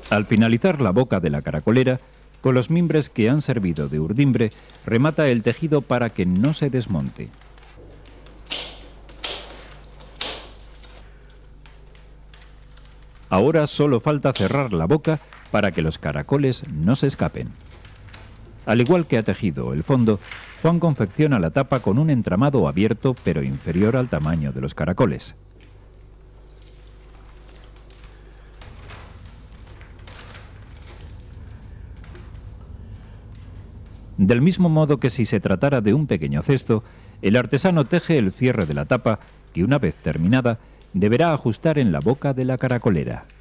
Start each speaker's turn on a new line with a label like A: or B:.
A: Al finalizar la boca de la caracolera, con los mimbres que han servido de urdimbre, remata el tejido para que no se desmonte. Ahora solo falta cerrar la boca para que los caracoles no se escapen. Al igual que ha tejido el fondo, Juan confecciona la tapa con un entramado abierto pero inferior al tamaño de los caracoles. Del mismo modo que si se tratara de un pequeño cesto, el artesano teje el cierre de la tapa que, una vez terminada, deberá ajustar en la boca de la caracolera.